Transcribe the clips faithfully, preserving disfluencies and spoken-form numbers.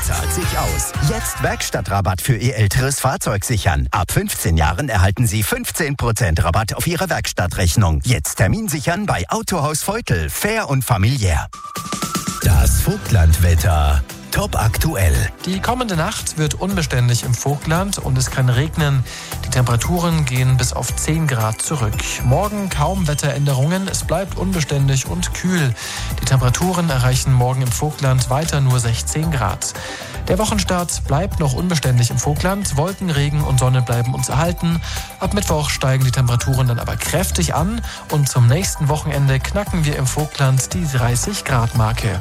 zahlt sich aus. Jetzt Werkstattrabatt für Ihr älteres Fahrzeug sichern. Ab fünfzehn Jahren erhalten Sie fünfzehn Prozent Rabatt auf Ihre Werkstattrechnung. Jetzt Termin sichern bei Autohaus Feutel. Fair und familiär. Das Vogtlandwetter. Top aktuell. Die kommende Nacht wird unbeständig im Vogtland und es kann regnen. Die Temperaturen gehen bis auf zehn Grad zurück. Morgen kaum Wetteränderungen, es bleibt unbeständig und kühl. Die Temperaturen erreichen morgen im Vogtland weiter nur sechzehn Grad. Der Wochenstart bleibt noch unbeständig im Vogtland. Wolken, Regen und Sonne bleiben uns erhalten. Ab Mittwoch steigen die Temperaturen dann aber kräftig an und zum nächsten Wochenende knacken wir im Vogtland die dreißig Grad Marke.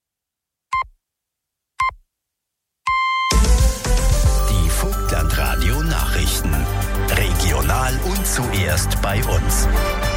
Radio Nachrichten. Regional und zuerst bei uns.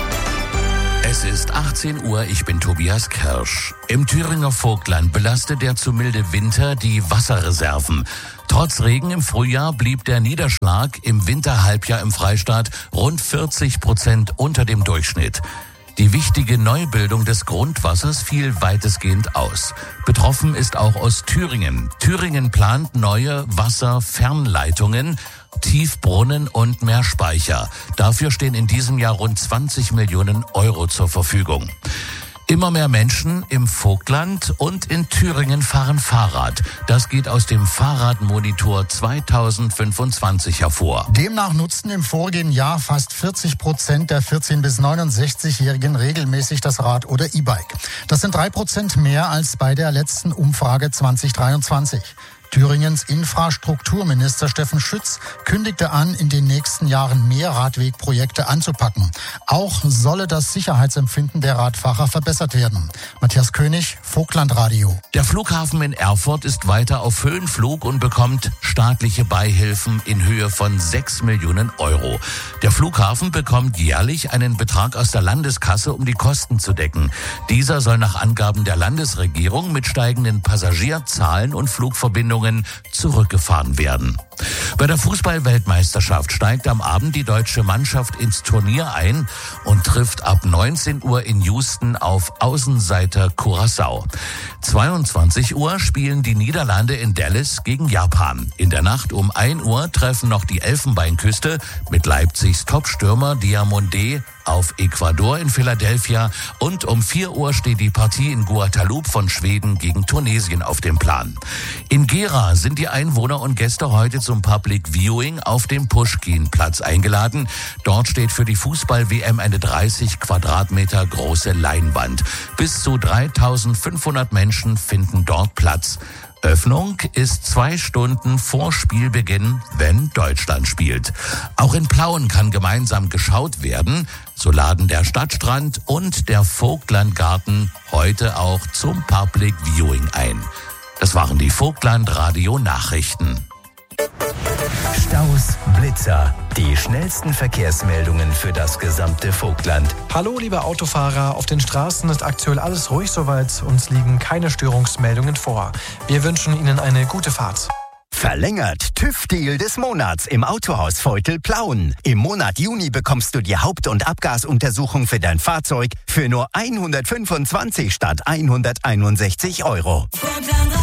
Es ist achtzehn Uhr, ich bin Tobias Kirsch. Im Thüringer Vogtland belastet der zu milde Winter die Wasserreserven. Trotz Regen im Frühjahr blieb der Niederschlag im Winterhalbjahr im Freistaat rund vierzig Prozent unter dem Durchschnitt. Die wichtige Neubildung des Grundwassers fiel weitestgehend aus. Betroffen ist auch Ostthüringen. Thüringen plant neue Wasserfernleitungen, Tiefbrunnen und mehr Speicher. Dafür stehen in diesem Jahr rund zwanzig Millionen Euro zur Verfügung. Immer mehr Menschen im Vogtland und in Thüringen fahren Fahrrad. Das geht aus dem Fahrradmonitor zweitausendfünfundzwanzig hervor. Demnach nutzten im vorigen Jahr fast vierzig Prozent der vierzehn- bis neunundsechzigjährigen regelmäßig das Rad oder E-Bike. Das sind drei Prozent mehr als bei der letzten Umfrage zweitausenddreiundzwanzig. Thüringens Infrastrukturminister Steffen Schütz kündigte an, in den nächsten Jahren mehr Radwegprojekte anzupacken. Auch solle das Sicherheitsempfinden der Radfahrer verbessert werden. Matthias König, Vogtlandradio. Der Flughafen in Erfurt ist weiter auf Höhenflug und bekommt staatliche Beihilfen in Höhe von sechs Millionen Euro. Der Flughafen bekommt jährlich einen Betrag aus der Landeskasse, um die Kosten zu decken. Dieser soll nach Angaben der Landesregierung mit steigenden Passagierzahlen und Flugverbindungen zurückgefahren werden. Bei der Fußball-Weltmeisterschaft steigt am Abend die deutsche Mannschaft ins Turnier ein und trifft ab neunzehn Uhr in Houston auf Außenseiter Curaçao. zweiundzwanzig Uhr spielen die Niederlande in Dallas gegen Japan. In der Nacht um ein Uhr treffen noch die Elfenbeinküste mit Leipzigs Topstürmer Diomande auf Ecuador in Philadelphia und um vier Uhr steht die Partie in Guadeloupe von Schweden gegen Tunesien auf dem Plan. In Gera sind die Einwohner und Gäste heute zum Public Viewing auf dem Puschkin-Platz eingeladen. Dort steht für die Fußball-W M eine dreißig Quadratmeter große Leinwand. Bis zu dreitausendfünfhundert Menschen finden dort Platz. Öffnung ist zwei Stunden vor Spielbeginn, wenn Deutschland spielt. Auch in Plauen kann gemeinsam geschaut werden. So laden der Stadtstrand und der Vogtlandgarten heute auch zum Public Viewing ein. Das waren die Vogtland-Radio-Nachrichten. Staus, Blitzer, die schnellsten Verkehrsmeldungen für das gesamte Vogtland. Hallo liebe Autofahrer, auf den Straßen ist aktuell alles ruhig soweit, uns liegen keine Störungsmeldungen vor. Wir wünschen Ihnen eine gute Fahrt. Verlängert TÜV-Deal des Monats im Autohaus Feutel Plauen. Im Monat Juni bekommst du die Haupt- und Abgasuntersuchung für dein Fahrzeug für nur hundertfünfundzwanzig statt hunderteinundsechzig Euro.